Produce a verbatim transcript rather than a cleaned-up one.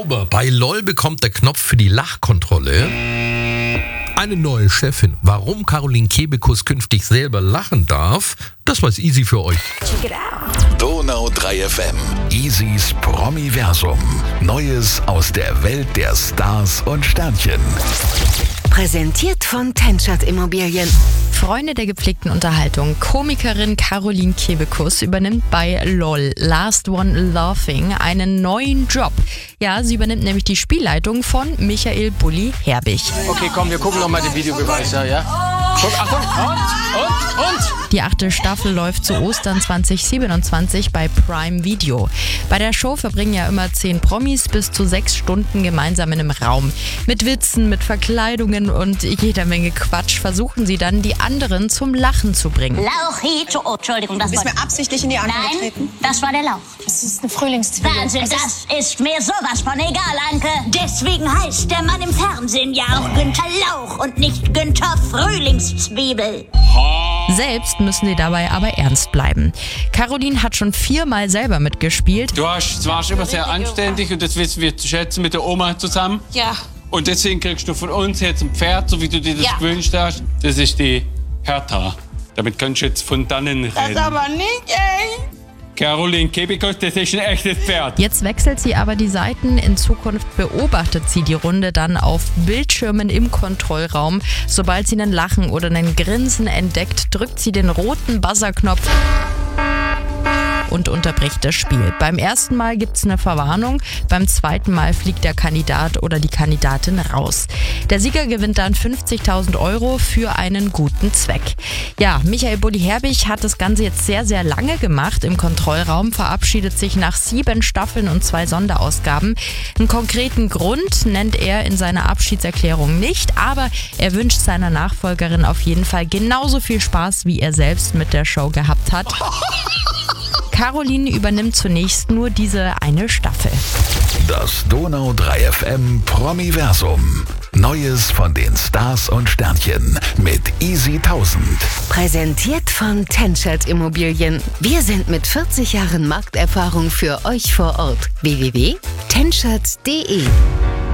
Oktober. Bei LOL bekommt der Knopf für die Lachkontrolle eine neue Chefin. Warum Caroline Kebekus künftig selber lachen darf, das weiß Easy für euch. Check it out. Donau drei F M. Easys Promiversum. Neues aus der Welt der Stars und Sternchen. Präsentiert von Tenschert Immobilien. Freunde der gepflegten Unterhaltung. Komikerin Caroline Kebekus übernimmt bei LOL, Last One Laughing, einen neuen Job. Ja, sie übernimmt nämlich die Spielleitung von Michael Bulli Herbig. Okay, komm, wir gucken nochmal den Videobeweis, ja? ja? Guck, Achtung, und, und, und? Die achte Staffel läuft zu Ostern zwanzig siebenundzwanzig bei Prime Video. Bei der Show verbringen ja immer zehn Promis bis zu sechs Stunden gemeinsam in einem Raum. Mit Witzen, mit Verkleidungen und jeder Menge Quatsch versuchen sie dann, die anderen zum Lachen zu bringen. Lauchito, oh, Entschuldigung, das Du bist war... mir absichtlich in die Arme Nein, getreten. das war der Lauch. Das ist eine Frühlingszwiebel. Wahnsinn, das ist mir sowas von egal, Anke. Deswegen heißt der Mann im Fernsehen ja auch Günther Lauch und nicht Günther Frühlingszwiebel. Selbst müssen sie dabei aber ernst bleiben. Caroline hat schon viermal selber mitgespielt. Du hast, warst immer sehr anständig und das wissen wir zu schätzen mit der Oma zusammen. Ja. Und deswegen kriegst du von uns jetzt ein Pferd, so wie du dir das Ja. gewünscht hast. Das ist die Hertha. Damit kannst du jetzt von dannen reden. Das aber nicht, ey. Caroline Kebekus, das ist ein echtes Pferd. Jetzt wechselt sie aber die Seiten. In Zukunft beobachtet sie die Runde dann auf Bildschirmen im Kontrollraum. Sobald sie einen Lachen oder einen Grinsen entdeckt, drückt sie den roten Buzzerknopf und unterbricht das Spiel. Beim ersten Mal gibt es eine Verwarnung, beim zweiten Mal fliegt der Kandidat oder die Kandidatin raus. Der Sieger gewinnt dann fünfzigtausend Euro für einen guten Zweck. Ja, Michael Bulli Herbig hat das Ganze jetzt sehr, sehr lange gemacht im Kontrollraum, verabschiedet sich nach sieben Staffeln und zwei Sonderausgaben. Einen konkreten Grund nennt er in seiner Abschiedserklärung nicht, aber er wünscht seiner Nachfolgerin auf jeden Fall genauso viel Spaß, wie er selbst mit der Show gehabt hat. Caroline übernimmt zunächst nur diese eine Staffel. Das Donau drei F M Promiversum. Neues von den Stars und Sternchen mit Easy tausend. Präsentiert von Tenschert Immobilien. Wir sind mit vierzig Jahren Markterfahrung für euch vor Ort. w w w punkt tenschert punkt d e